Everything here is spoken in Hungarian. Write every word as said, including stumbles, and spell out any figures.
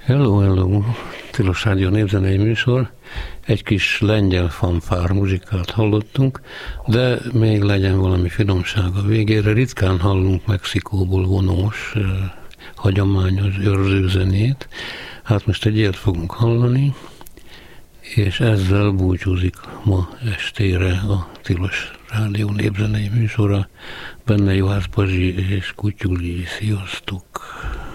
Hello, hello! Tilos Rádió népzenei műsor. Egy kis lengyel fanfár muzsikát hallottunk, de még legyen valami finomság a végére. Ritkán hallunk Mexikóból vonós, eh, hagyományos őrzőzenét. Hát most egy ilyet fogunk hallani, és ezzel búcsúzik ma estére a Tilos Rádió népzenei műsora. Benne Juhász Pazsi és Kutyuli. Sziasztok!